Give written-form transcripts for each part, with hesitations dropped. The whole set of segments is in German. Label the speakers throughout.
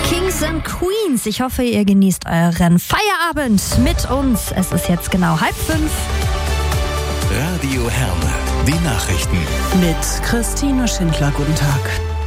Speaker 1: Kings and Queens, ich hoffe, ihr genießt euren Feierabend mit uns. Es ist jetzt genau 4:30.
Speaker 2: Radio Herne, die Nachrichten.
Speaker 3: Mit Christine Schindler, guten Tag.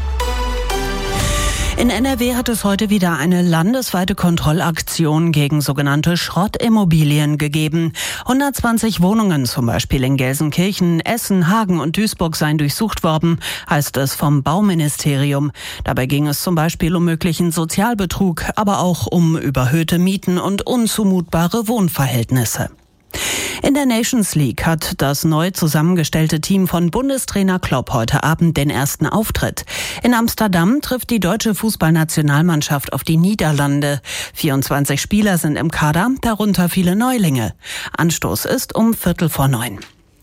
Speaker 3: In NRW hat es heute wieder eine landesweite Kontrollaktion gegen sogenannte Schrottimmobilien gegeben. 120 Wohnungen, zum Beispiel in Gelsenkirchen, Essen, Hagen und Duisburg, seien durchsucht worden, heißt es vom Bauministerium. Dabei ging es zum Beispiel um möglichen Sozialbetrug, aber auch um überhöhte Mieten und unzumutbare Wohnverhältnisse. In der Nations League hat das neu zusammengestellte Team von Bundestrainer Klopp heute Abend den ersten Auftritt. In Amsterdam trifft die deutsche Fußballnationalmannschaft auf die Niederlande. 24 Spieler sind im Kader, darunter viele Neulinge. Anstoß ist um 8:45.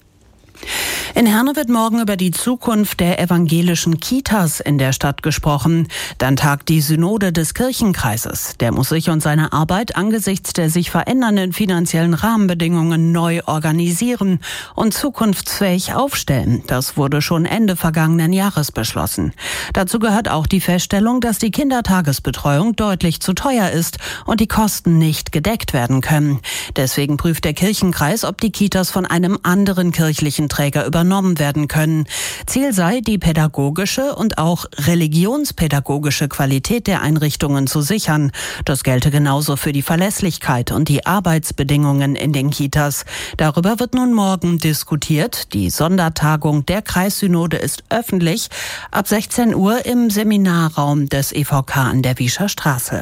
Speaker 3: In Herne wird morgen über die Zukunft der evangelischen Kitas in der Stadt gesprochen. Dann tagt die Synode des Kirchenkreises. Der muss sich und seine Arbeit angesichts der sich verändernden finanziellen Rahmenbedingungen neu organisieren und zukunftsfähig aufstellen. Das wurde schon Ende vergangenen Jahres beschlossen. Dazu gehört auch die Feststellung, dass die Kindertagesbetreuung deutlich zu teuer ist und die Kosten nicht gedeckt werden können. Deswegen prüft der Kirchenkreis, ob die Kitas von einem anderen kirchlichen Träger übernommen werden können. Ziel sei, die pädagogische und auch religionspädagogische Qualität der Einrichtungen zu sichern. Das gelte genauso für die Verlässlichkeit und die Arbeitsbedingungen in den Kitas. Darüber wird nun morgen diskutiert. Die Sondertagung der Kreissynode ist öffentlich ab 16 Uhr im Seminarraum des EVK an der Wiescher Straße.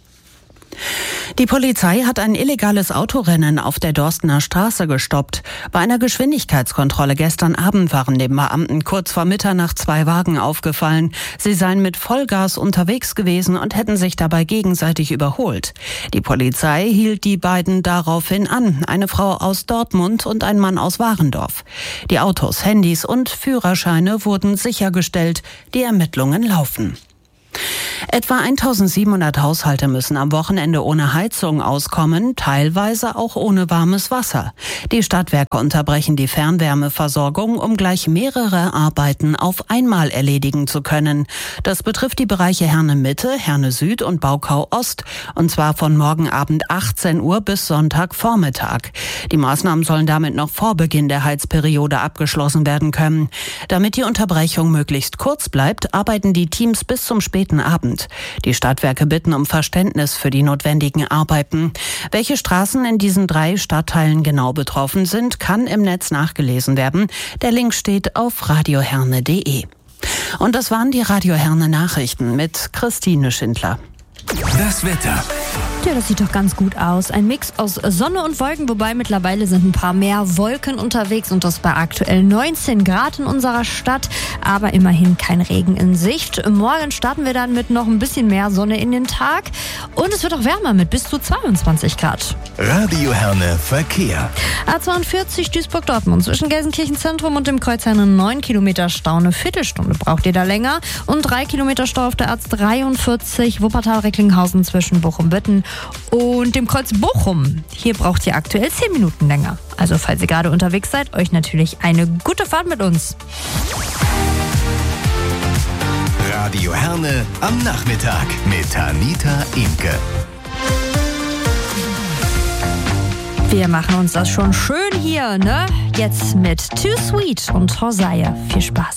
Speaker 3: Die Polizei hat ein illegales Autorennen auf der Dorstener Straße gestoppt. Bei einer Geschwindigkeitskontrolle gestern Abend waren den Beamten kurz vor Mitternacht 2 Wagen aufgefallen. Sie seien mit Vollgas unterwegs gewesen und hätten sich dabei gegenseitig überholt. Die Polizei hielt die beiden daraufhin an, eine Frau aus Dortmund und ein Mann aus Warendorf. Die Autos, Handys und Führerscheine wurden sichergestellt. Die Ermittlungen laufen. Etwa 1700 Haushalte müssen am Wochenende ohne Heizung auskommen, teilweise auch ohne warmes Wasser. Die Stadtwerke unterbrechen die Fernwärmeversorgung, um gleich mehrere Arbeiten auf einmal erledigen zu können. Das betrifft die Bereiche Herne Mitte, Herne Süd und Baukau Ost, und zwar von morgen Abend 18 Uhr bis Sonntagvormittag. Die Maßnahmen sollen damit noch vor Beginn der Heizperiode abgeschlossen werden können. Damit die Unterbrechung möglichst kurz bleibt, arbeiten die Teams bis zum späten Abend. Die Stadtwerke bitten um Verständnis für die notwendigen Arbeiten. Welche Straßen in diesen 3 Stadtteilen genau betroffen sind, kann im Netz nachgelesen werden. Der Link steht auf radioherne.de. Und das waren die Radio Herne Nachrichten mit Christine Schindler.
Speaker 2: Das Wetter.
Speaker 1: Ja, das sieht doch ganz gut aus. Ein Mix aus Sonne und Wolken, wobei mittlerweile sind ein paar mehr Wolken unterwegs und das bei aktuell 19 Grad in unserer Stadt, aber immerhin kein Regen in Sicht. Morgen starten wir dann mit noch ein bisschen mehr Sonne in den Tag und es wird auch wärmer mit bis zu 22 Grad.
Speaker 2: Radio Herne Verkehr.
Speaker 1: A42 Duisburg-Dortmund zwischen Gelsenkirchen-Zentrum und dem Kreuz Herne 9 Kilometer Stau. Eine Viertelstunde braucht ihr da länger und 3 Kilometer Stau auf der A43 Wuppertal-Recklinghausen zwischen Bochum-Bitten und dem Kreuz Bochum. Hier braucht ihr aktuell 10 Minuten länger. Also falls ihr gerade unterwegs seid, euch natürlich eine gute Fahrt mit uns.
Speaker 2: Radio Herne am Nachmittag mit Anita Imke.
Speaker 1: Wir machen uns das schon schön hier, ne? Jetzt mit Too Sweet und Hosea. Viel Spaß.